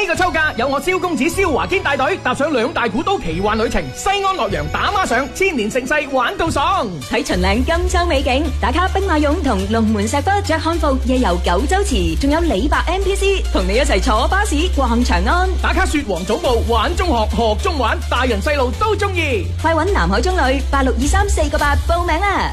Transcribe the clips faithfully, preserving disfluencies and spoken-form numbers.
呢個秋假有我蕭公子蕭華堅帶隊，踏上兩大古都奇幻旅程，西安洛陽打孖上，千年盛世玩到爽。 睇秦嶺金秋美景，打卡兵馬俑同龍門石窟着漢服夜遊九州池，仲有李白 N P C 同你一齊坐巴士逛長安， 打卡雪皇總部玩中學，學中玩，大人細路都中意。 快搵南海中旅八六二三四個八報名啊！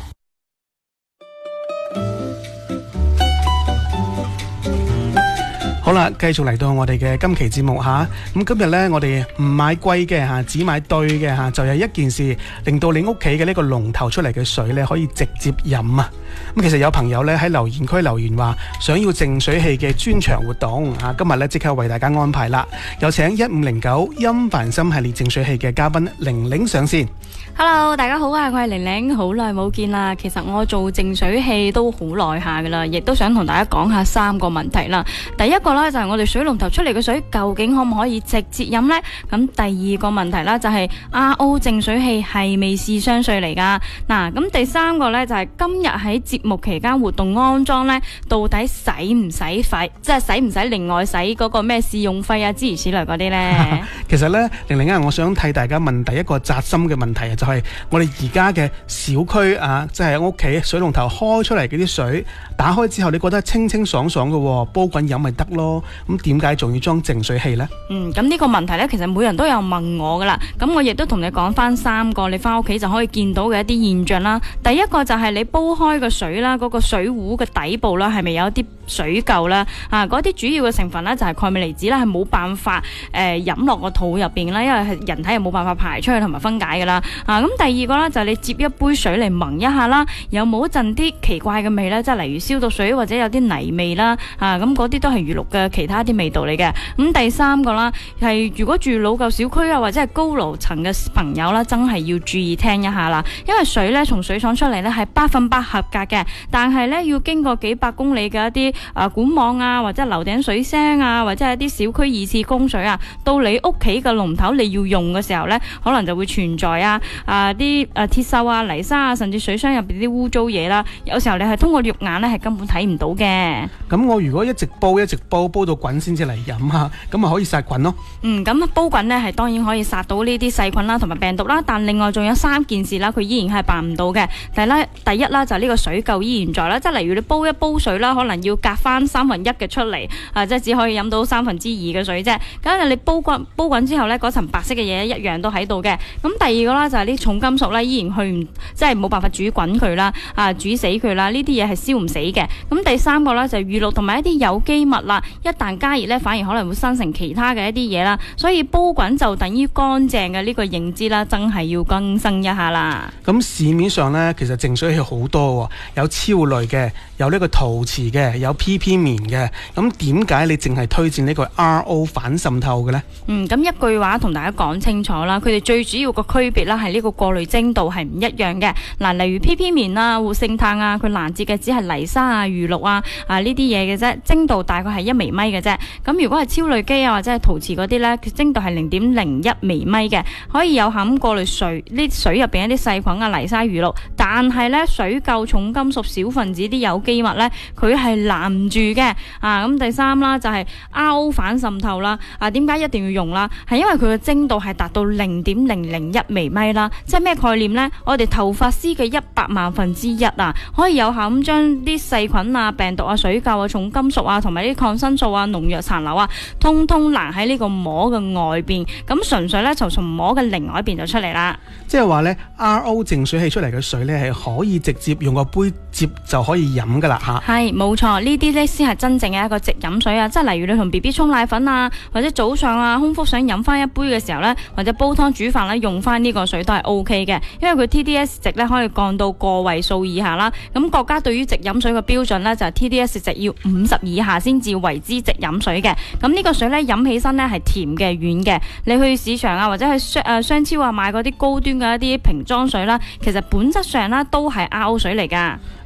好啦，繼續嚟到我哋嘅今期節目吓，咁今日呢，我哋唔買貴嘅吓，只買對嘅吓，就有一件事令到你屋企嘅呢個龍頭出嚟嘅水呢，可以直接飲啊！咁其實有朋友呢喺留言區留言話想要淨水器嘅專場活動啊，今日呢即刻為大家安排啦，有請一五零九音凡心系列淨水器嘅嘉賓玲玲上線。 Hello， 大家好啊，我係玲玲，好耐冇見啦。其實我做淨水器都好耐下噶啦，亦都想同大家講下三個問題啦。第一個呢，就係我哋水龍頭出嚟嘅水究竟可唔可以直接飲呢？咁第二個問題啦就係 R O 淨水器係咪試雙稅嚟噶？嗱，咁第三個呢，就係今日喺節目期間活動安裝呢，到底使唔使費？即係使唔使另外使嗰個咩試用費啊？諸如此類嗰啲呢？ 其實呢，玲玲啊，我想替大家問第一個扎心嘅問題啊，就係我哋而家嘅小區啊，即係屋企水龍頭開出嚟嗰啲水，打開之後你覺得清清爽爽嘅，煲滾飲咪得咯。咁點解仲要裝淨水器呢？ 嗯，咁呢個問題呢，其實每人都有問我噶啦。咁我亦都同你講翻三個，你翻屋企就可以見到嘅一啲現象啦。第一個就係你煲開個水啦，嗰、嗰個水壺嘅底部啦，係咪有啲水垢啦？啊，嗰啲主要嘅成分呢，就係鈣鎂離子啦，係冇辦法誒飲落個肚入邊啦，因為係人體係冇辦法排出去同埋分解噶啦。啊，咁第二個呢，就係你接一杯水嚟聞一下啦，有冇一陣啲奇怪嘅味呢？即係例如消毒水或者有啲泥味啦。啊，咁嗰啲都係餘氯嘅其他啲味道嚟嘅。咁第三個啦，係如果住老舊小區啊，或者係高樓層嘅朋友啦，真係要注意聽一下啦。因為水呢，從水廠出嚟呢係百分百合格嘅，但係呢，要經過幾百公里嘅一啲啊管網啊，或者樓頂水聲啊，或者係一啲小區二次供水啊，到你屋企嘅龍頭你要用嘅時候呢，可能就會存在啊啊啲啊鐵鏽啊泥沙啊，甚至水箱入邊啲污糟嘢啦。有時候你係通過肉眼呢，係根本睇唔到嘅。 咁我如果一直煲一直煲煲到滾先至嚟飲啊，咁咪可以殺菌咯。 嗯，咁煲滾呢係當然可以殺到呢啲細菌啦，同埋病毒啦。但另外仲有三件事啦，佢依然係辦唔到嘅。第一，第一啦就係呢個水垢依然在啦，即係例如你煲一煲水啦，可能要隔翻三分一嘅出嚟，啊，即係只可以飲到三分之二嘅水啫。咁你煲滾煲滾之後呢，嗰層白色嘅嘢一樣都喺度嘅。咁第二個啦就係啲重金屬呢，依然去唔即係冇辦法煮滾佢啦，啊煮死佢啦，呢啲嘢係燒唔死嘅。咁第三個啦就係餘氯同埋一啲有機物啦，一旦加熱呢，反而可能會生成其他嘅一啲嘢啦。所以煲滾就等於乾淨嘅呢個認知啦，真係要更新一下啦。 咁市面上呢，其實淨水器好多喎，有超濾嘅，有呢個陶瓷嘅，有 P P 棉嘅。咁點解你淨係推薦呢個 R O 反滲透嘅呢？ 嗯，咁一句話同大家講清楚啦，佢哋最主要個區別啦係呢個過濾精度係唔一樣嘅。嗱，例如 P P 棉啊、活性炭啊，佢攔截嘅只係泥沙啊、餘氯啊啊呢啲嘢嘅啫，精度大概係一微米嘅啫。咁如果係超濾機啊或者係陶瓷嗰啲呢，佢精度係零點零一微米嘅，可以有效咁過濾水呢水入邊一啲細菌啊、泥沙、餘氯。但係呢，水垢、重金屬、小分子啲有機物呢，佢係攔唔住嘅。啊，咁第三啦就係 R O 反滲透啦。啊，點解一定要用啦？係因為佢嘅精度係達到零點零零一微米啦。即係咩概念呢？我哋頭髮絲嘅一百萬分之一啊，可以有效咁將啲細菌啊、病毒啊、水垢啊、重金屬啊，同埋啲抗生素啊、農藥殘留啊，通通攔喺呢個膜嘅外邊。咁純粹呢，就從膜嘅另外一邊就出嚟啦。 即係話呢 R O 淨水器出嚟嘅水呢，係可以直接用個杯接就可以飲噶啦吓。 係冇錯，呢啲呢先係真正嘅一個直飲水啊！即係例如你同 B B 沖奶粉啊，或者早上啊空腹想飲翻一杯嘅時候呢，或者煲湯煮飯呢，用翻呢個水都係 O K 嘅，因為佢 T D S 值呢可以降到個位數以下啦。咁國家對於直飲水嘅標準呢，就係 T D S 值要五十以下先至為之直飲水嘅。咁呢個水呢，飲起身呢係甜嘅、軟嘅。你去市場啊或者去商誒商超啊買嗰啲高端嘅一啲瓶裝水啦，其實本質上呢都係 R O 水嚟噶。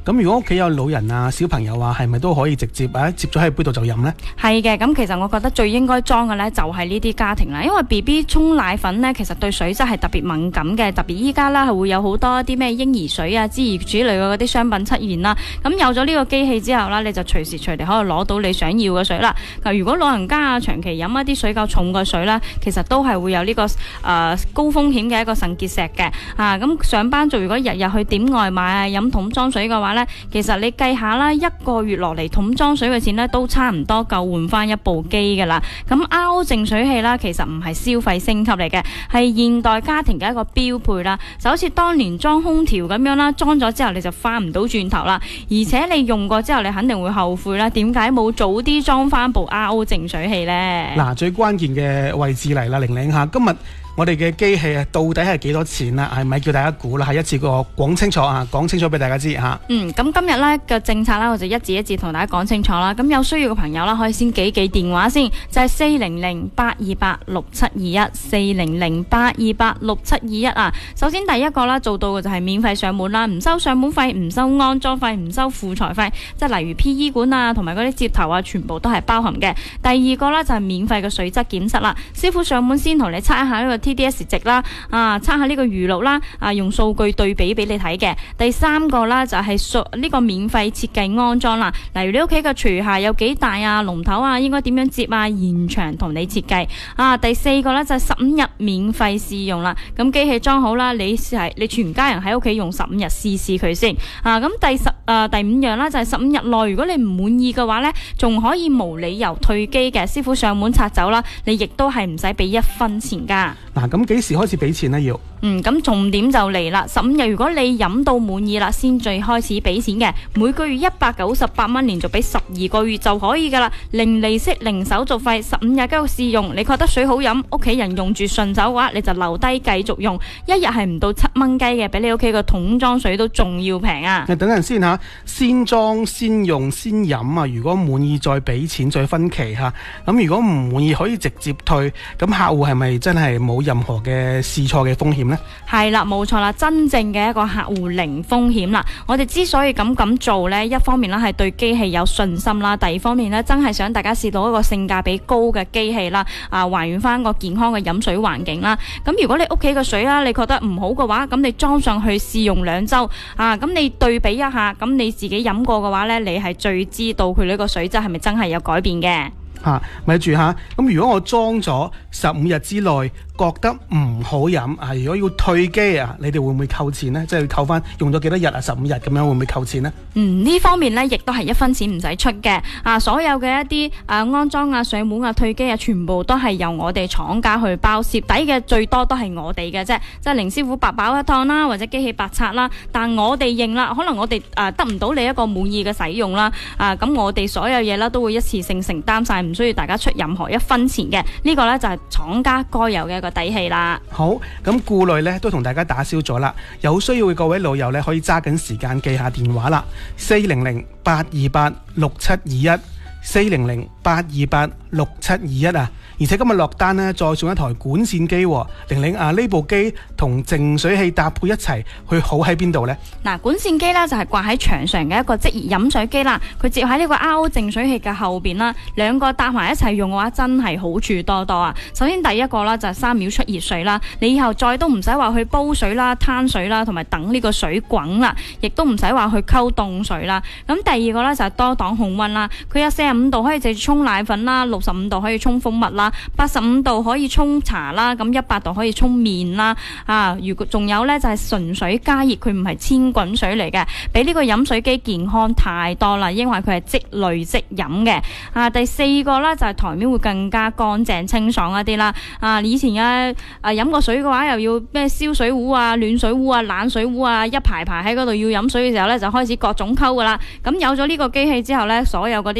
咁如果屋企有老人啊、小朋友啊，係咪都可以直接啊接咗喺杯度就飲呢？ 係嘅，咁其實我覺得最應該裝嘅呢，就係呢啲家庭啦，因為 B B 沖奶粉呢，其實對水質係特別敏感嘅，特別依家啦係會有好多啲咩嬰兒水啊、諸如此類嘅嗰啲商品出現啦。咁有咗呢個機器之後啦，你就隨時隨地可以攞到你想要嘅水啦。如果老人家啊長期飲一啲水較重嘅水啦，其實都係會有呢、這個誒、呃、高風險嘅一個腎結石嘅啊。咁上班族如果日日去點外賣啊、飲桶裝水嘅話呢，其實你計下啦，一個月落嚟桶裝水嘅錢呢，都差唔多夠換翻一部機噶啦。咁 R O 淨水器啦，其實唔係消費升級嚟嘅，係現代家庭嘅一個標配啦。就好似當年裝空調咁樣啦，裝咗之後你就翻唔到轉頭啦，而且你用過之後你肯定會後悔啦。點解冇早啲裝翻部 R O 淨水器呢？ 嗱，最關鍵嘅位置嚟啦，玲玲吓，今日我哋嘅機器啊，到底係幾多錢啊？係咪叫大家估啦？係一次過講清楚啊，講清楚俾大家知吓。 嗯，咁今日咧嘅政策啦，我就一字一字同大家講清楚啦。咁有需要嘅朋友啦，可以先記記電話先，就係四零零八二八六七二一四零零八二八六七二一啊。首先第一個啦，做到嘅就係免費上門啦，唔收上門費，唔收安裝費，唔收輔材費，即係例如 P E 管啊，同埋嗰啲接頭啊，全部都係包含嘅。第二個啦就係免費嘅水質檢測啦，師傅上門先同你測一下呢個 T D S 值啦，啊，測下呢個餘氯啦，啊，用數據對比俾你睇嘅。第三個啦就係屬呢個免費設計安裝啦，例如你屋企嘅廚下有幾大啊，龍頭啊應該點樣接啊，現場同你設計。啊，第四個咧就係十五日免費試用啦，咁機器裝好啦，你係你全家人喺屋企用十五日試試佢先。啊，咁第十啊第五樣啦就係十五日內如果你唔滿意嘅話咧，仲可以無理由退機嘅，師傅上門拆走啦，你亦都係唔使俾一分錢噶。 嗱，咁幾時開始俾錢呢？要嗯，咁重點就嚟啦，十五日如果你飲到滿意啦，先最開始俾錢嘅，每個月一百九十八蚊，連續俾十二個月就可以噶啦，零利息零手續費，十五日繼續試用，你覺得水好飲，屋企人用住順手嘅話，你就留低繼續用，一日係唔到七蚊雞嘅，比你屋企個桶裝水都仲要平啊！ 等陣先吓，先裝先用先飲啊！如果滿意再俾錢再分期吓，咁如果唔滿意可以直接退，咁客戶係咪真係冇任何嘅試錯嘅風險呢？ 係啦，冇錯啦，真正嘅一個客戶零風險啦。我哋之所以咁咁做呢，一方面呢係對機器有信心啦，第二方面呢真係想大家試到一個性價比高嘅機器啦，啊，還原翻個健康嘅飲水環境啦。咁如果你屋企嘅水啦，你覺得唔好嘅話，咁你裝上去試用兩周啊，咁你對比一下，咁你自己飲過嘅話呢，你係最知道佢呢個水質係咪真係有改變嘅。 吓，咪住吓，咁如果我裝咗十五日之內覺得唔好飲啊，如果要退機啊，你哋會唔會扣錢呢？即係扣翻用咗幾多日啊？十五日咁樣會唔會扣錢呢？ 嗯，呢方面呢，亦都係一分錢唔使出嘅啊！所有嘅一啲啊安裝啊、上門啊、退機啊，全部都係由我哋廠家去包，蝕底嘅最多都係我哋嘅啫，即係凌師傅白跑一趟啦，或者機器白拆啦。但我哋認啦，可能我哋啊得唔到你一個滿意嘅使用啦啊，咁我哋所有嘢啦都會一次性承擔晒，唔需要大家出任何一分錢嘅。呢個呢，就係廠家該有嘅一個底氣啦。 好，咁顧慮呢都同大家打消咗啦。有需要嘅各位老友呢，可以揸緊時間記下電話啦，四零零八二八六七二一，四零零八二八六七二一啊！而且今日落單呢，再送一台管線機，玲玲啊，呢部機同淨水器搭配一齊，佢好喺邊度呢？ 嗱，管線機呢就係掛喺牆上嘅一個即熱飲水機啦，佢接喺呢個 R O 淨水器嘅後邊啦，兩個搭埋一齊用嘅話，真係好處多多啊！首先第一個啦就係三秒出熱水啦，你以後再都唔使話去煲水啦、攤水啦，同埋等呢個水滾啦，亦都唔使話去溝凍水啦。咁第二個呢就係多檔控溫啦，佢有四十五度可以直接沖奶粉啦，六十五度可以沖蜂蜜啦，八十五度可以沖茶啦，咁一百度可以沖麵啦。啊，如果仲有呢，就係純水加熱，佢唔係千滾水嚟嘅，比呢個飲水機健康太多啦，因為佢係即濾即飲嘅。啊，第四個呢，就係台面會更加乾淨清爽一啲啦。啊，以前嘅啊飲過水嘅話，又要咩燒水壺啊、暖水壺啊、冷水壺啊，一排排喺嗰度要飲水嘅時候呢，就開始各種溝噶啦。咁有咗呢個機器之後呢，所有嗰啲嘢你全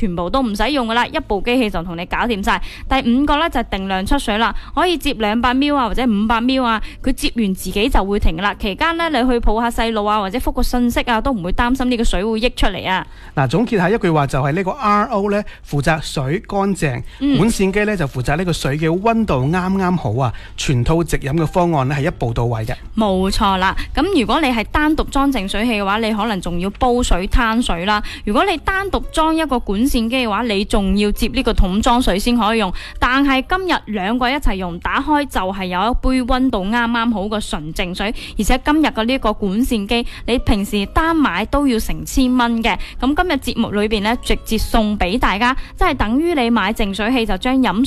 全部都唔使用噶啦，一部機器就同你搞掂晒。第五個呢，就係定量出水啦，可以接兩百 ml 啊或者五百 ml 啊，佢接完自己就會停噶啦。期間呢，你去抱下細路啊或者覆個信息啊，都唔會擔心呢個水會溢出嚟啊。 嗱，總結下一句話就係呢個 R O 呢負責水乾淨， 嗯、 管線機呢就負責呢個水嘅溫度啱啱好啊，全套直飲嘅方案呢係一步到位嘅。 冇錯啦，咁如果你係單獨裝淨水器嘅話，你可能仲要煲水攤水啦。如果你單獨裝一個管線機嘅話，你仲要接呢個桶裝水先可以用。但係今日兩個一齊用，打開就係有一杯溫度啱啱好嘅純淨水，而且今日嘅呢個管線機，你平時單買都要成千蚊嘅。咁今日節目裏邊呢，直接送俾大家，即係等於你買淨水器就將飲